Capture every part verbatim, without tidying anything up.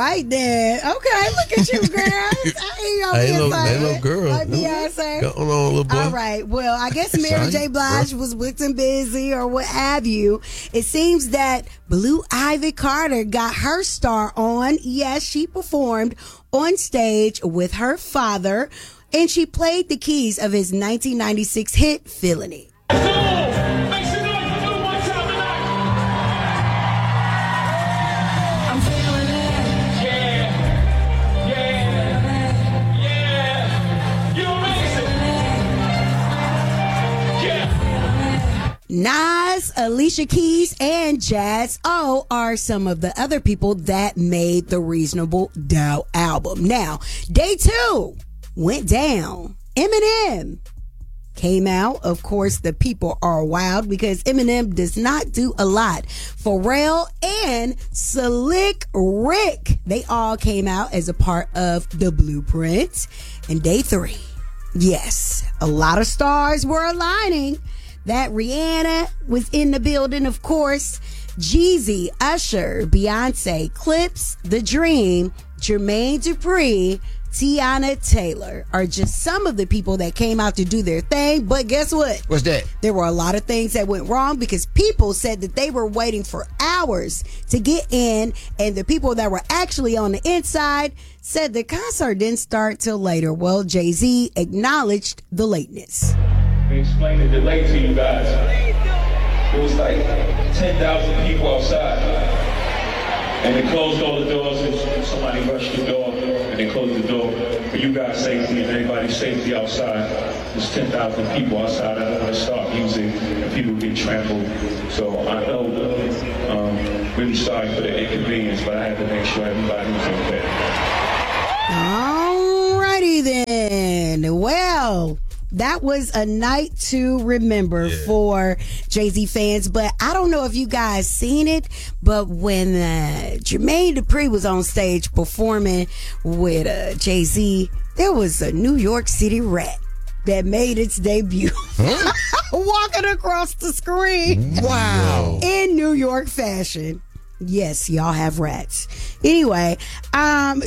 right then. Okay, look at you, girl. I ain't, ain't, no, ain't no girl. Like Beyonce. Go on, little boy. All right. Well, I guess Mary J. Blige was booked and busy or what have you. It seems that Blue Ivy Carter got her star on. Yes, she performed on stage with her father, and she played the keys of his nineteen ninety-six hit, Feelin' It. Nas, Alicia Keys, and Jazz O are some of the other people that made the Reasonable Doubt album. Now, day two went down. Eminem came out. Of course, the people are wild because Eminem does not do a lot. Pharrell and Slick Rick, they all came out as a part of the Blueprint. And day three, yes, a lot of stars were aligning. That Rihanna was in the building, of course. Jeezy, Usher, Beyonce, Clips, The Dream, Jermaine Dupri, Tiana Taylor are just some of the people that came out to do their thing. But guess what? What's that? There were a lot of things that went wrong because people said that they were waiting for hours to get in, and the people that were actually on the inside said the concert didn't start till later. Well, Jay-Z acknowledged the lateness. Explain the delay to you guys. It was like ten thousand people outside. And they closed all the doors and somebody rushed the door and they closed the door. For you guys' safety and everybody's safety outside, there's ten thousand people outside. I don't want to start music and people get trampled. So I know, um, really sorry for the inconvenience, but I had to make sure everybody was okay. Alrighty then. Well, that was a night to remember yeah. for Jay-Z fans, but I don't know if you guys seen it, but when uh, Jermaine Dupri was on stage performing with uh, Jay-Z, there was a New York City rat that made its debut huh? walking across the screen. Wow. In New York fashion. Yes, y'all have rats. Anyway, um,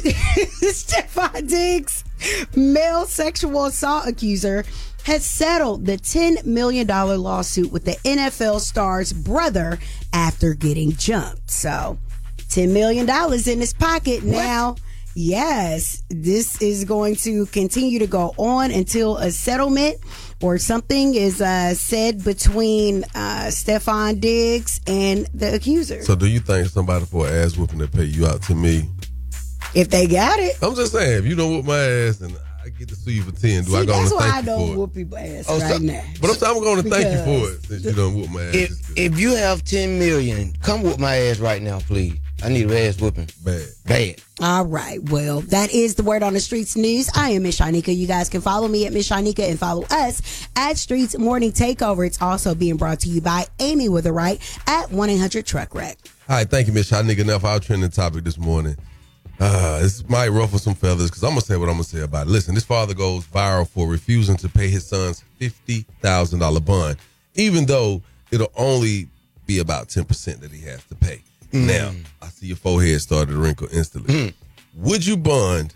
Stefon Diggs, male sexual assault accuser, has settled the ten million dollars lawsuit with the N F L star's brother after getting jumped. So, ten million dollars in his pocket now. What? Yes, this is going to continue to go on until a settlement or something is uh, said between uh, Stefon Diggs and the accuser. So do you think somebody for an ass whooping to pay you out to me? If they got it. I'm just saying, if you don't whoop my ass and I get to sue you for ten, do See, I go on to thank you for it? that's why I don't whoop people's ass oh, right so, now. But I'm, saying I'm going to thank you for it since you don't whoop my ass. If, if you have ten million, come whoop my ass right now, please. I need an ass whooping. Bad. Bad. All right. Well, that is the Word on the Streets news. I am Miss Shanika. You guys can follow me at Miss Shanika and follow us at Streets Morning Takeover. It's also being brought to you by Amy with a right at one eight hundred truck wreck. All right. Thank you, Miss Shanika. Now for our trending topic this morning. Uh, this might ruffle some feathers because I'm going to say what I'm going to say about it. Listen, this father goes viral for refusing to pay his son's fifty thousand dollars bond, even though it'll only be about ten percent that he has to pay. Mm. Now, I see your forehead start to wrinkle instantly. Mm. Would you bond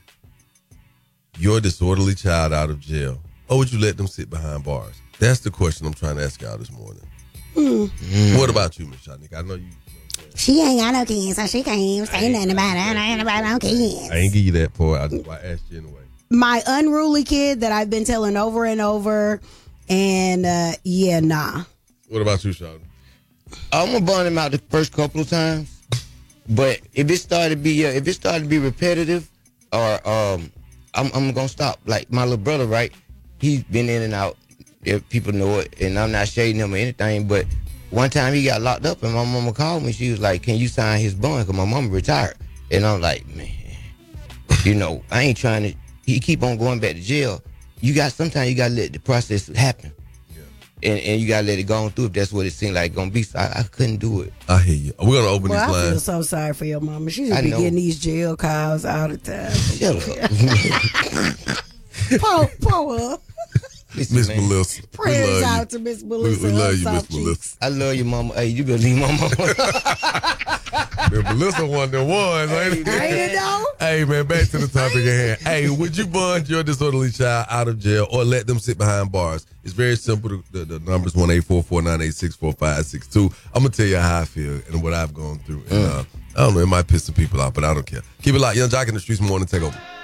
your disorderly child out of jail, or would you let them sit behind bars? That's the question I'm trying to ask y'all this morning. Mm. Mm. What about you, Miss Shanika? I know you. She ain't got no kids, so she can't even say nothing about it. I ain't about no kids. I ain't give you that part. I just I asked you anyway. My unruly kid that I've been telling over and over, and uh, yeah, nah. What about you, Sheldon? I'm gonna bond him out the first couple of times, but if it started to be uh, if it started to be repetitive, or um, I'm I'm gonna stop. Like my little brother, right? He's been in and out. If people know it, and I'm not shading him or anything, but one time he got locked up, and my mama called me. She was like, "Can you sign his bond?" Because my mama retired, and I'm like, man, you know, I ain't trying to. He keep on going back to jail. You got sometimes you gotta let the process happen. And, and you gotta let it go on through if that's what it seemed like gonna be. So I, I couldn't do it. I hear you. We're gonna open well, these lines. I feel so sorry for your mama. She just be getting these jail calls all the time. Shut up. Poor, poor. Listen, Miss man. Melissa. We Prayers love out you. to Miss We, Melissa. we love her you, soft Miss cheeks. Melissa. I love you, mama. Hey, you better leave my mama. Man, Melissa one of them ones, ain't it? Ain't it though? Hey, man, back to the topic at hand. Hey, would you bond your disorderly child out of jail or let them sit behind bars? It's very simple. The, the, the number's one eight four four nine eight six four five six two. I'm going to tell you how I feel and what I've gone through. And, uh, I don't know, it might piss some people off, but I don't care. Keep it locked. Young Jock in the Streets morning take over.